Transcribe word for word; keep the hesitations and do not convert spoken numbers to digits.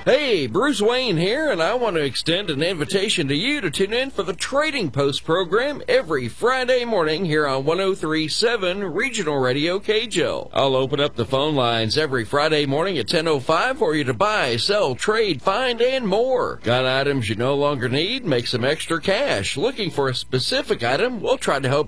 Hey, Bruce Wayne here, and I want to extend an invitation to you to tune in for the Trading Post program every Friday morning here on one oh three point seven Regional Radio K J L. I'll open up the phone lines every Friday morning at ten oh five for you to buy, sell, trade, find, and more. Got items you no longer need? Make some extra cash. Looking for a specific item? We'll try to help